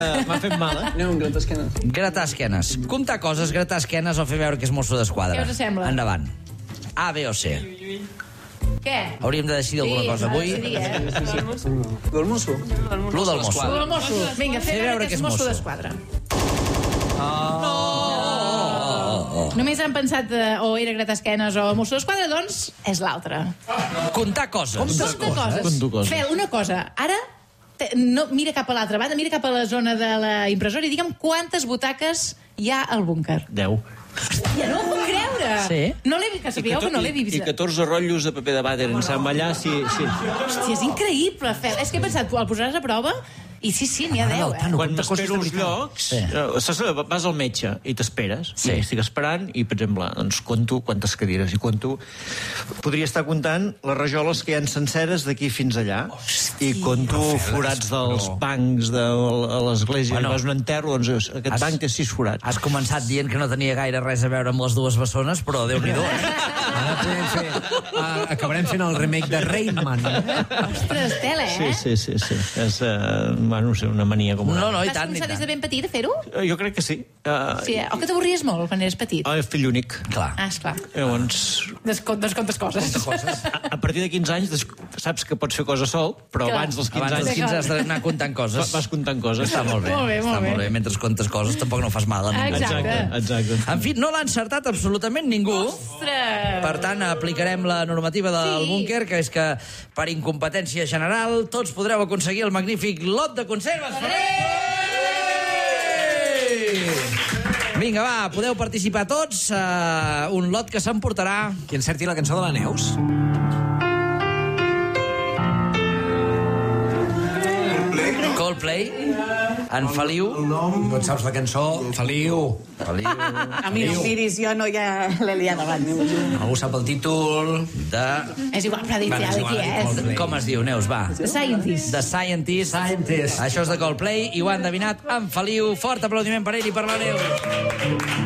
M'ha fet mal, Anem amb gratar esquenes. Gratar esquenes. Comptar coses, gratar esquenes o fer veure que és mosso d'esquadra. Què us sembla? Endavant. A, B o C. Què? Hauríem de decidir alguna cosa avui. Del mosso? Lo del mosso. El mosso. Vinga, fer veure que és mosso d'esquadra. Només han pensat o era gratar esquenes o mosso d'esquadra, doncs és l'altre. Comptar coses. Conto coses. Fel, una cosa. Ara, no, mira cap a l'altra banda, mira cap a la zona de la impressora i digue'm quantes butaques hi ha al búnquer. 10. Hòstia, no ho puc creure. Sí? No l'he vist, que sabíeu que no l'he vist. I 14 rotllos de paper de vàter en allà, sí. Hòstia, és increïble, Fel. És que he pensat, el posaràs a prova i sí, n'hi ha 10, Quan m'espero uns llocs, vas al metge i t'esperes. Sí. I estic esperant i, per exemple, doncs conto quantes cadires i conto... Podria estar comptant les rajoles que hi ha senceres d'aquí fins allà. I conto forats dels bancs de l'església. Bueno. Vas a un enterro, doncs aquest banc té 6 forats. Has començat dient que no tenia gaire res a veure amb les dues bessones, però Déu-n'hi-do. Ara podem fer... acabarem fent el remake de Rain Man. Ostres, tela, Sí. És, no sé, una mania com una... No, i Vas tant, i començar des de tant. ben petit a fer-ho? Jo crec que sí. Sí, o que t'avorries molt quan eres petit? Fill únic. Clar. Ah, esclar. Llavors, Descomptes coses. a partir de 15 anys saps que pots fer coses sol, però Clar. abans dels 15 Abans dels anys 15 has d'anar comptant coses. vas comptant coses. Està molt bé. Molt bé, Està molt bé. molt bé. Mentre comptes coses tampoc no fas mal a ningú. Exacte. En fi, no l'ha encertat absolutament ningú. Ostres! Per tant, aplicarem la normativa del búnquer, que és que per incompetència general tots podreu aconseguir el magnífic lot de conserves. Vinga, va, podeu participar tots. Un lot que s'emportarà... Qui encerti la cançó de la Neus. Coldplay, en Feliu. No et saps la cançó? Feliu. A mi no miris, jo no ja l'he liat abans. Algú sap el títol De... És igual, però ha dit ja de qui és. Com es diu, Neus, va? The Scientist. The Scientist. Això és de Coldplay i ho ha endevinat en Feliu. Fort aplaudiment per ell i per la Neus.